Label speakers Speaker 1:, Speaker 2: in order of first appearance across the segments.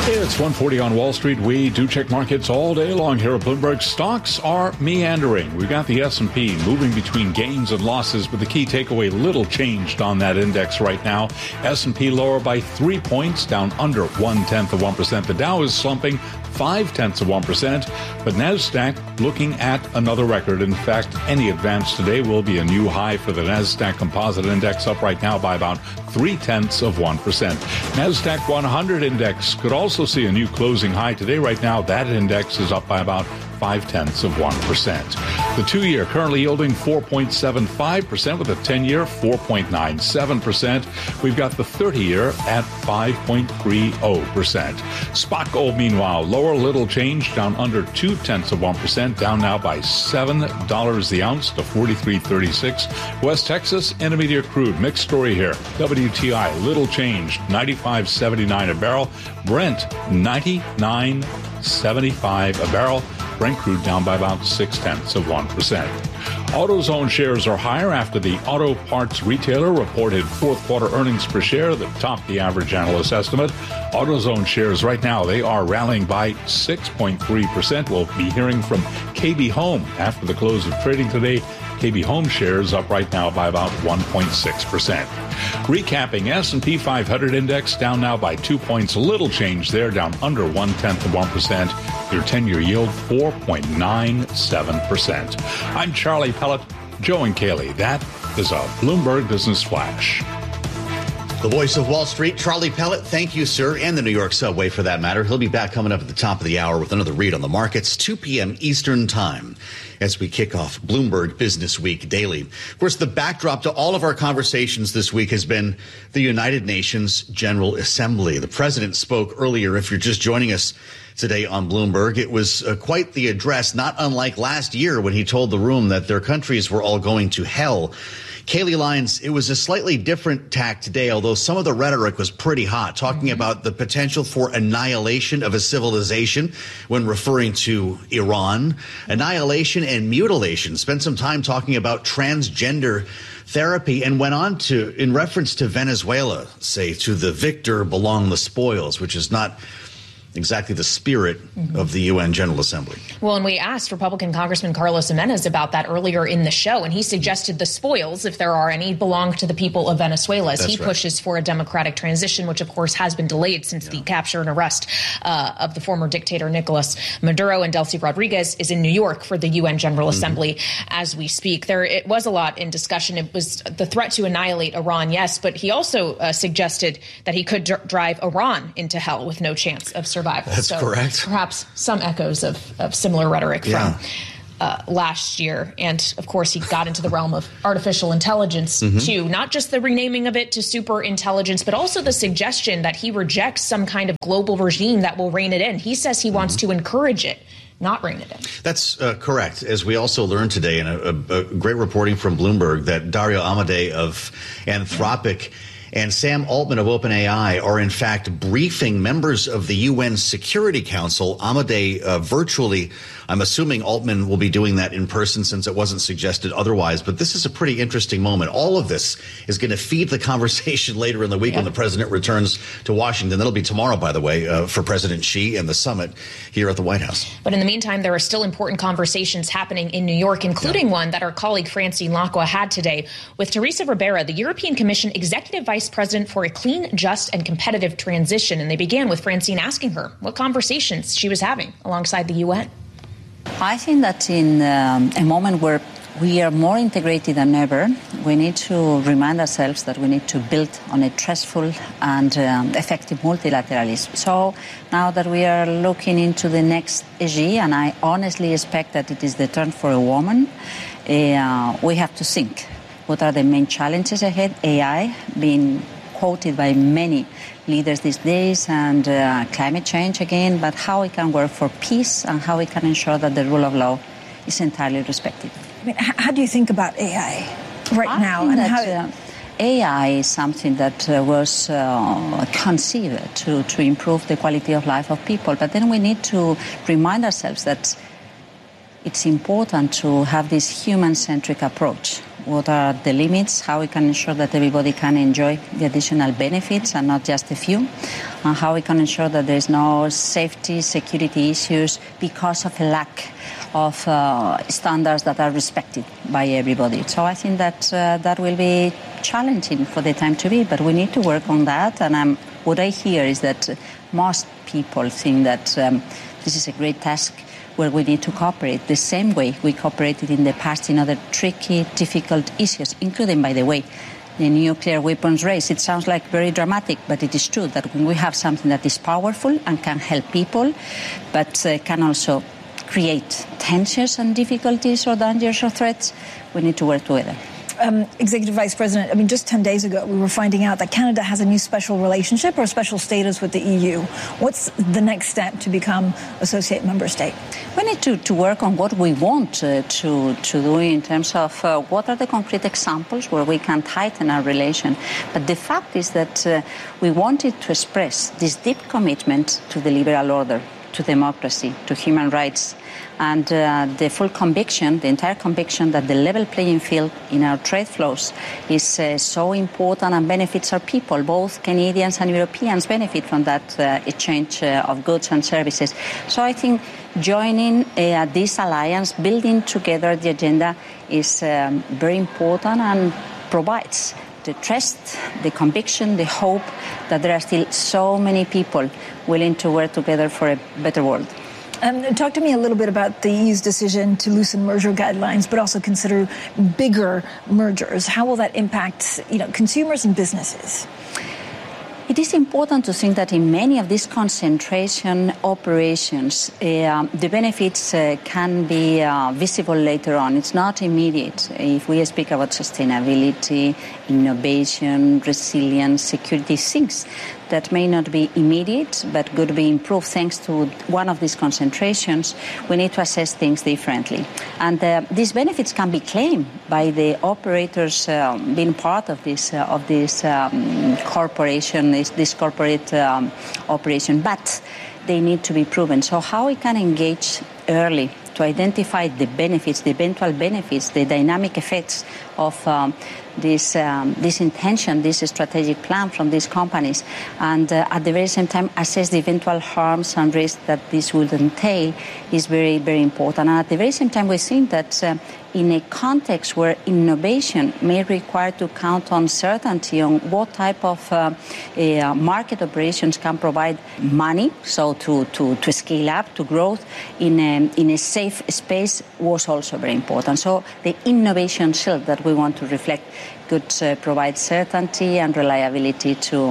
Speaker 1: It's 1:40 on Wall Street. We do check markets all day long here at Bloomberg. Stocks are meandering. We've got the S&P moving between gains and losses, but the key takeaway, little changed on that index right now. S&P lower by 3 points, down under 0.1%. The Dow is slumping 0.5%, but NASDAQ looking at another record. In fact, any advance today will be a new high for the NASDAQ Composite Index, up right now by about 0.3%. NASDAQ 100 Index could also see a new closing high today. Right now, that index is up by about 0.5%. The 2-year currently yielding 4.75%, with a 10-year 4.97%. We've got the 30-year at 5.30%. Spot gold, meanwhile, lower, little change, down under 0.2%, down now by $7 the ounce to $43.36. West Texas Intermediate crude, mixed story here. WTI, little change, 95.79 a barrel. Brent, 99.75 a barrel. Brent crude down by about 0.6%. AutoZone shares are higher after the auto parts retailer reported fourth quarter earnings per share that topped the average analyst estimate. AutoZone shares right now, they are rallying by 6.3%. We'll be hearing from KB Home after the close of trading today. KB Home shares up right now by about 1.6%. Recapping, S&P 500 index down now by 2 points. Little change there, down under 0.1%. Your 10-year yield 4.97%. I'm Charlie Pellet, Joe and Kaylee. That is a Bloomberg Business Flash.
Speaker 2: The voice of Wall Street, Charlie Pellet. Thank you, sir, and the New York subway for that matter. He'll be back coming up at the top of the hour with another read on the markets, 2 p.m. Eastern Time, as we kick off Bloomberg Business Week Daily. Of course, the backdrop to all of our conversations this week has been the United Nations General Assembly. The president spoke earlier. If you're just joining us today on Bloomberg, it was quite the address, not unlike last year when he told the room that their countries were all going to hell. Kaylee Lyons, it was a slightly different tack today, although some of the rhetoric was pretty hot, talking about the potential for annihilation of a civilization when referring to Iran, annihilation and mutilation. Spent some time talking about transgender therapy and went on to, in reference to Venezuela, say, to the victor belong the spoils, which is not exactly the spirit of the UN General Assembly.
Speaker 3: Well, and we asked Republican Congressman Carlos Jimenez about that earlier in the show, and he suggested the spoils, if there are any, belong to the people of Venezuela as he pushes for a democratic transition, which, of course, has been delayed since the capture and arrest of the former dictator Nicolas Maduro. And Delcy Rodriguez is in New York for the UN General Assembly as we speak. It was a lot in discussion. It was the threat to annihilate Iran, yes, but he also suggested that he could drive Iran into hell with no chance of survival.
Speaker 2: That's correct.
Speaker 3: Perhaps some echoes of similar rhetoric from last year. And, of course, he got into the realm of artificial intelligence, too. Not just the renaming of it to super intelligence, but also the suggestion that he rejects some kind of global regime that will rein it in. He says he wants to encourage it, not rein it in. That's
Speaker 2: correct. As we also learned today in a great reporting from Bloomberg, that Dario Amodei of Anthropic and Sam Altman of OpenAI are, in fact, briefing members of the UN Security Council. Amodei virtually. I'm assuming Altman will be doing that in person since it wasn't suggested otherwise. But this is a pretty interesting moment. All of this is going to feed the conversation later in the week when the president returns to Washington. That'll be tomorrow, by the way, for President Xi and the summit here at the White House.
Speaker 3: But in the meantime, there are still important conversations happening in New York, including one that our colleague Francine Lacqua had today with Teresa Ribera, the European Commission Executive Vice President for a Clean, Just, and Competitive Transition. And they began with Francine asking her what conversations she was having alongside the UN.
Speaker 4: I think that in a moment where we are more integrated than ever, we need to remind ourselves that we need to build on a trustful and effective multilateralism. So now that we are looking into the next AG, and I honestly expect that it is the turn for a woman, we have to think. What are the main challenges ahead? AI being quoted by many leaders these days, and climate change again, but how we can work for peace and how we can ensure that the rule of law is entirely respected.
Speaker 5: I mean, how do you think about AI right now?
Speaker 4: And how AI is something that was conceived to improve the quality of life of people, but then we need to remind ourselves that it's important to have this human-centric approach. what are the limits, how we can ensure that everybody can enjoy the additional benefits and not just a few, and how we can ensure that there is no safety, security issues because of a lack of standards that are respected by everybody. So I think that that will be challenging for the time to be, but we need to work on that. And what I hear is that most people think that this is a great task where we need to cooperate the same way we cooperated in the past in other tricky, difficult issues, including, by the way, the nuclear weapons race. It sounds like very dramatic, but it is true that when we have something that is powerful and can help people, but can also create tensions and difficulties or dangers or threats, we need to work together.
Speaker 5: Executive Vice President, I mean, just 10 days ago, we were finding out that Canada has a new special relationship or special status with the EU. What's the next step to become associate member state?
Speaker 4: We need to work on what we want to do in terms of what are the concrete examples where we can tighten our relation. But the fact is that we wanted to express this deep commitment to the liberal order, to democracy, to human rights, and the full conviction, the entire conviction that the level playing field in our trade flows is so important and benefits our people. Both Canadians and Europeans benefit from that exchange of goods and services. So I think joining this alliance, building together the agenda is very important and provides the trust, the conviction, the hope that there are still so many people willing to work together for a better world.
Speaker 5: Talk to me a little bit about the EU's decision to loosen merger guidelines, but also consider bigger mergers. How will that impact, consumers and businesses?
Speaker 4: It is important to think that in many of these concentration operations, the benefits can be visible later on. It's not immediate. If we speak about sustainability, innovation, resilience, security, things that may not be immediate but could be improved thanks to one of these concentrations, we need to assess things differently. And these benefits can be claimed by the operators being part of this corporation, this corporate operation, but they need to be proven. So how we can engage early to identify the benefits, the eventual benefits, the dynamic effects of this intention, this strategic plan from these companies, and at the very same time assess the eventual harms and risks that this would entail is very, very important. And at the very same time, we think that in a context where innovation may require to count on certainty on what type of market operations can provide money, so to scale up, to growth in a safe space was also very important. So the innovation shield that we want to reflect could provide certainty and reliability to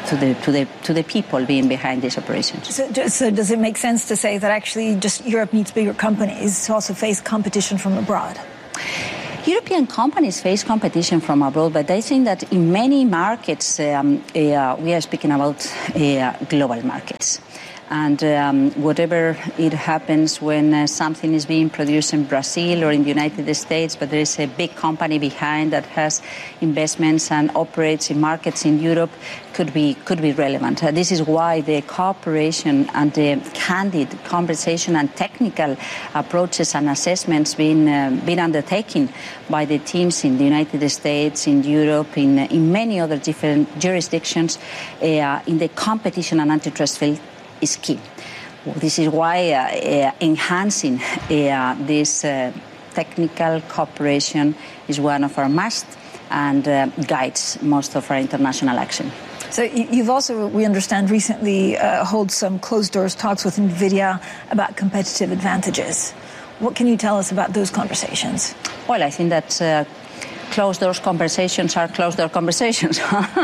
Speaker 4: the people being behind these operations.
Speaker 5: So does it make sense to say that actually just Europe needs bigger companies to also face competition from abroad?
Speaker 4: European companies face competition from abroad, but I think that in many markets, we are speaking about global markets. And whatever it happens when something is being produced in Brazil or in the United States, but there is a big company behind that has investments and operates in markets in Europe, could be relevant. This is why the cooperation and the candid conversation and technical approaches and assessments being undertaken by the teams in the United States, in Europe, in many other different jurisdictions in the competition and antitrust field is key. This is why enhancing this technical cooperation is one of our must and guides most of our international action.
Speaker 5: So you've also, we understand, recently held some closed-doors talks with NVIDIA about competitive advantages. What can you tell us about those conversations?
Speaker 4: Well, I think that closed-door conversations are closed-door conversations.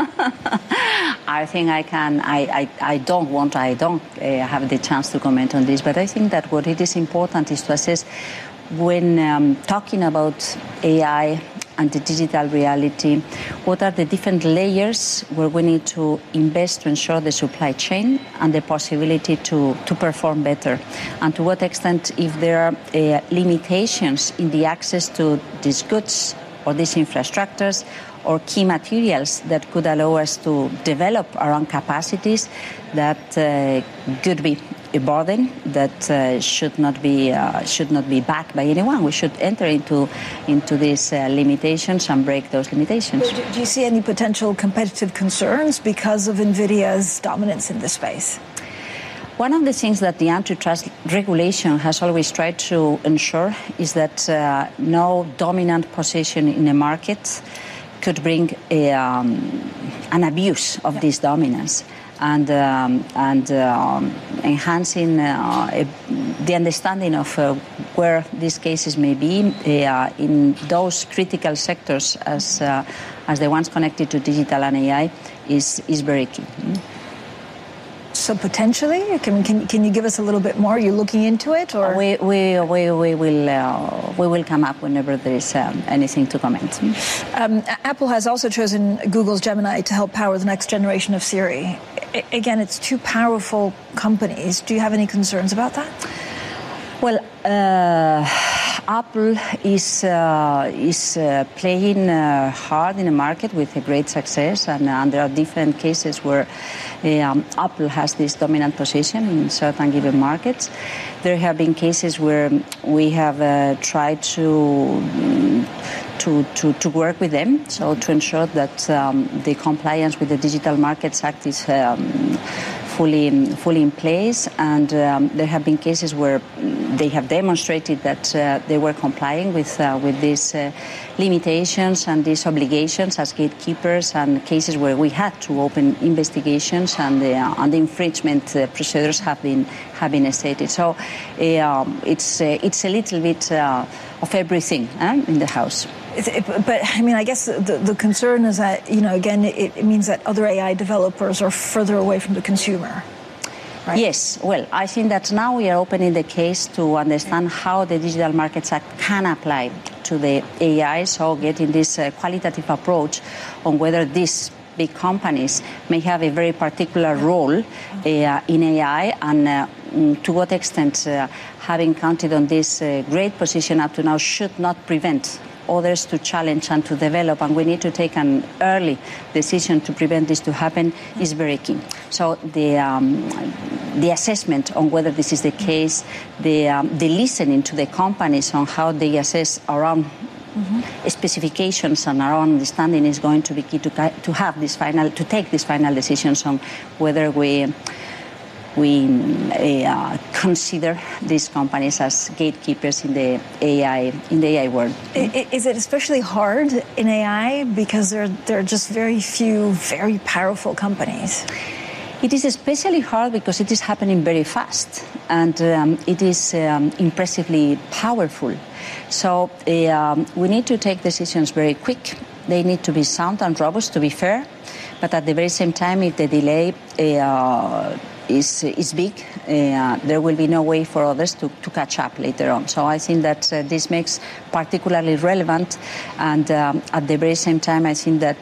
Speaker 4: I think I don't have the chance to comment on this, but I think that what it is important is to assess when talking about AI and the digital reality, what are the different layers where we need to invest to ensure the supply chain and the possibility to perform better, and to what extent, if there are limitations in the access to these goods, or these infrastructures or key materials that could allow us to develop our own capacities that could be a burden that should not be backed by anyone. We should enter into these limitations and break those limitations.
Speaker 5: Do you see any potential competitive concerns because of NVIDIA's dominance in this space?
Speaker 4: One of the things that the antitrust regulation has always tried to ensure is that no dominant position in a market could bring an abuse of this dominance. And enhancing the understanding of where these cases may be in those critical sectors as the ones connected to digital and AI is very key.
Speaker 5: So potentially, can you give us a little bit more? Are you looking into it, or
Speaker 4: we will come up whenever there is anything to comment.
Speaker 5: Apple has also chosen Google's Gemini to help power the next generation of Siri. Again, it's two powerful companies. Do you have any concerns about that?
Speaker 4: Well, Apple is playing hard in the market with a great success, and there are different cases where Apple has this dominant position in certain given markets. There have been cases where we have tried to work with them, so to ensure that the compliance with the Digital Markets Act is fully in place, and there have been cases where they have demonstrated that they were complying with these limitations and these obligations as gatekeepers, and cases where we had to open investigations and the infringement procedures have been stated. So it's a little bit of everything in the house.
Speaker 5: But I mean, I guess the concern is that, again, it means that other AI developers are further away from the consumer. Right?
Speaker 4: Yes. Well, I think that now we are opening the case to understand how the Digital Markets Act can apply to the AI, so getting this qualitative approach on whether these big companies may have a very particular role in AI, and to what extent having counted on this great position up to now should not prevent others to challenge and to develop, and we need to take an early decision to prevent this to happen is very key. So the assessment on whether this is the case, the listening to the companies on how they assess around specifications and our own understanding is going to be key to take these final decisions on whether we consider these companies as gatekeepers in the AI world.
Speaker 5: Is it especially hard in AI because there are just very few very powerful companies?
Speaker 4: It is especially hard because it is happening very fast, and it is impressively powerful. So we need to take decisions very quick. They need to be sound and robust, to be fair, but at the very same time, if the delay is big, there will be no way for others to catch up later on. So I think that this makes particularly relevant, and at the very same time, I think that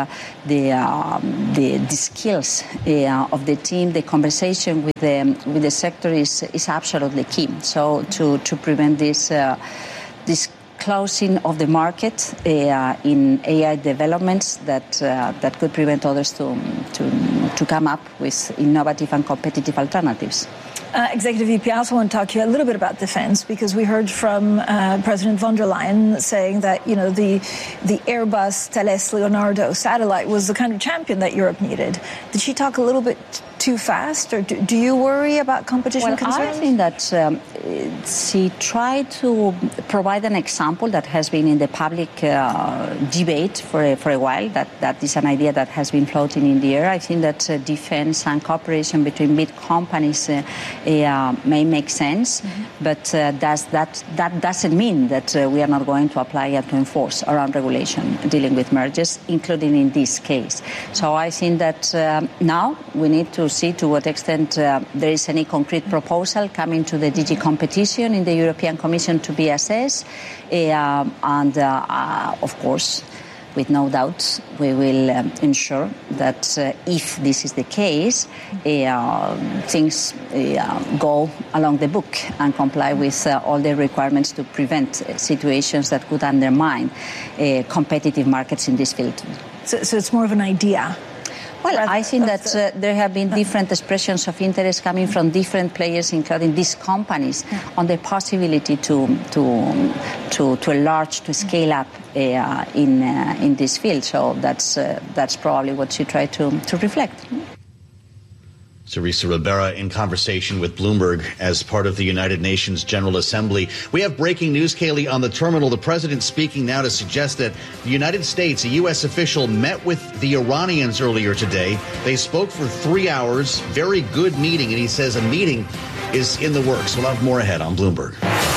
Speaker 4: the skills of the team, the conversation with the sector is absolutely key. So to prevent this closing of the market in AI developments that could prevent others to come up with innovative and competitive alternatives.
Speaker 5: Executive VP, I also want to talk to you a little bit about defense, because we heard from President von der Leyen saying that, the Airbus Thales Leonardo satellite was the kind of champion that Europe needed. Did she talk a little bit too fast, or do you worry about competition concerns?
Speaker 4: I think that she tried to provide an example that has been in the public debate for a while. That is an idea that has been floating in the air. I think that defense and cooperation between big companies may make sense, but that doesn't mean that we are not going to apply and to enforce our own regulation dealing with mergers, including in this case. So I think that now we need to see to what extent there is any concrete proposal coming to the DG Competition in the European Commission to be assessed, and of course with no doubt, we will ensure that if this is the case, things go along the book and comply with all the requirements to prevent situations that could undermine competitive markets in this field.
Speaker 5: So it's more of an idea.
Speaker 4: Well, I think that there have been different expressions of interest coming from different players, including these companies, on the possibility to enlarge, to scale up in this field. So that's probably what she tried to reflect.
Speaker 2: Teresa Ribera in conversation with Bloomberg as part of the United Nations General Assembly. We have breaking news, Kaylee, on the terminal. The president speaking now to suggest that the United States, a U.S. official, met with the Iranians earlier today. They spoke for 3 hours. Very good meeting. And he says a meeting is in the works. We'll have more ahead on Bloomberg.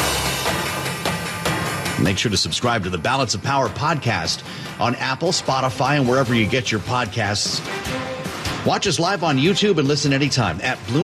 Speaker 2: Make sure to subscribe to the Balance of Power podcast on Apple, Spotify, and wherever you get your podcasts. Watch us live on YouTube and listen anytime at Bloomberg.